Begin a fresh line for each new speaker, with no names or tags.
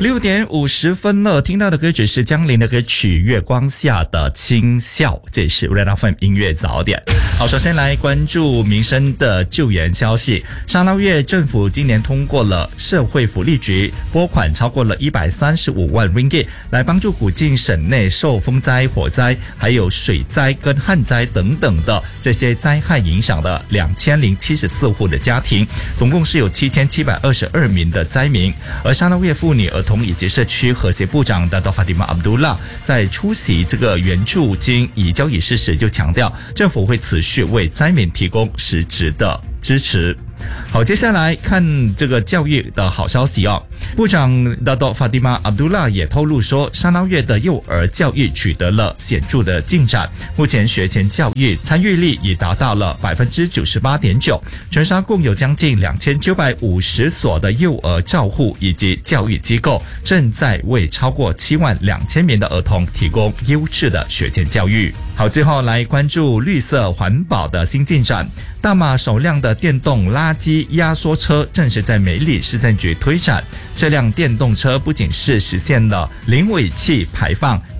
6:50了，听到的歌曲是江林的歌曲《月光下的轻笑》，这是 Red FM 音乐早点。好，首先来关注民生的救援消息。沙捞越政府今年通过了社会福利局拨款超过了135万 ringgit 来帮助古晋省内受风灾、火灾、还有水灾跟旱灾等等的这些灾害影响的2074户的家庭，总共是有7722名的灾民。而沙捞越妇女、儿童以及社区和谐部长Dato' Fatimah Abdullah 在出席这个援助金移交仪式时就强调，政府会持续为灾民提供实质的支持。好，接下来看这个教育的好消息哦。部长 Dato' Fatimah Abdullah 也透露说，沙捞越的幼儿教育取得了显著的进展，目前学前教育参与率已达到了 98.9%， 全沙共有将近2950所的幼儿照护以及教育机构正在为超过72000名的儿童提供优质的学前教育。好，最后来关注绿色环保的新进展。大马首辆的电动垃圾压缩车正式在美里市政局推展。这辆电动车不仅是实现了零尾气排放